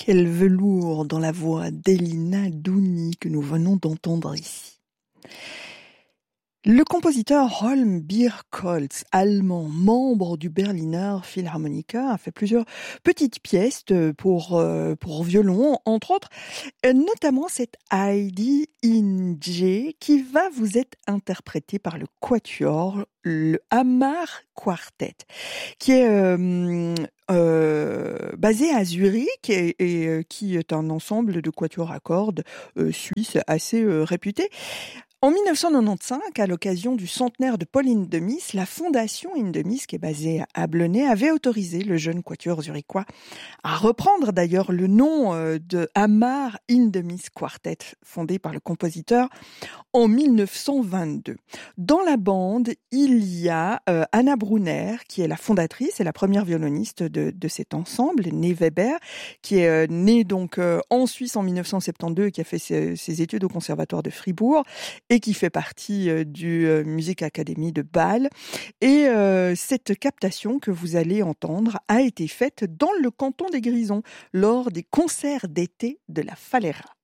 Quel velours dans la voix d'Elina Douni que nous venons d'entendre ici. Le compositeur Holm Birkholz, allemand, membre du Berliner Philharmoniker, a fait plusieurs petites pièces pour violon, entre autres, notamment cette Heidi in G qui va vous être interprétée par le quatuor, le Hamar Quartet, qui est basé à Zurich et qui est un ensemble de quatuors à cordes suisse assez réputé. En 1995, à l'occasion du centenaire de Paul Hindemith, la fondation Hindemith, qui est basée à Blonay, avait autorisé le jeune quatuor zurichois à reprendre d'ailleurs le nom de Hamar Hindemith Quartet, fondé par le compositeur en 1922. Dans la bande, il y a Anna Brunner, qui est la fondatrice et la première violoniste de cet ensemble, née Weber, qui est née donc en Suisse en 1972 et qui a fait ses études au Conservatoire de Fribourg et qui fait partie du Music Academy de Bâle. Et cette captation que vous allez entendre a été faite dans le canton des Grisons lors des concerts d'été de la Falera.